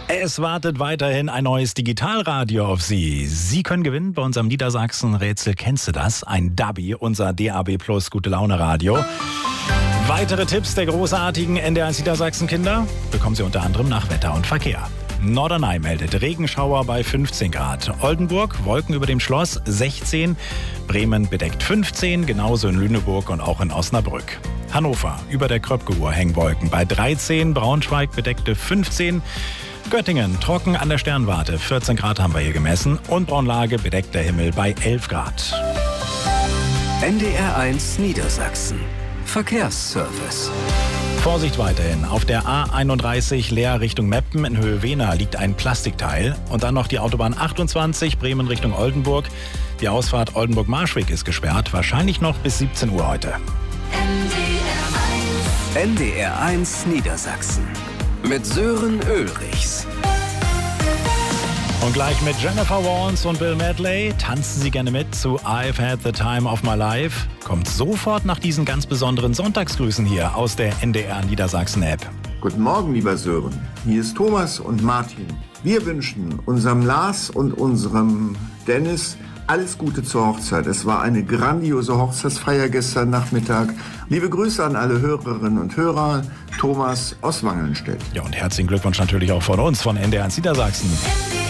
Es wartet weiterhin ein neues Digitalradio auf Sie. Sie können gewinnen bei unserem Niedersachsen-Rätsel. Kennst du das? Ein Dabi, unser DAB Plus Gute-Laune-Radio. Weitere Tipps der großartigen NDR1 Niedersachsen-Kinder bekommen Sie unter anderem nach Wetter und Verkehr. Norderney meldet Regenschauer bei 15 Grad. Oldenburg, Wolken über dem Schloss 16. Bremen bedeckt 15, genauso in Lüneburg und auch in Osnabrück. Hannover, über der Kröpke-Uhr hängen Wolken bei 13. Braunschweig bedeckte 15. Göttingen, trocken an der Sternwarte, 14 Grad haben wir hier gemessen. Und Braunlage, bedeckter Himmel bei 11 Grad. NDR1 Niedersachsen. Verkehrsservice. Vorsicht weiterhin. Auf der A31 Leer Richtung Meppen in Höhe Wehna liegt ein Plastikteil. Und dann noch die Autobahn 28 Bremen Richtung Oldenburg. Die Ausfahrt Oldenburg-Marschwig ist gesperrt, wahrscheinlich noch bis 17 Uhr heute. NDR1 Niedersachsen. Mit Sören Ulrichs. Und gleich mit Jennifer Warnes und Bill Medley tanzen Sie gerne mit zu I've Had the Time of My Life. Kommt sofort nach diesen ganz besonderen Sonntagsgrüßen hier aus der NDR Niedersachsen App. Guten Morgen, lieber Sören. Hier ist Thomas und Martin. Wir wünschen unserem Lars und unserem Dennis alles Gute zur Hochzeit. Es war eine grandiose Hochzeitsfeier gestern Nachmittag. Liebe Grüße an alle Hörerinnen und Hörer. Thomas aus Wangelnstedt. Ja, und herzlichen Glückwunsch natürlich auch von uns, von NDR Niedersachsen.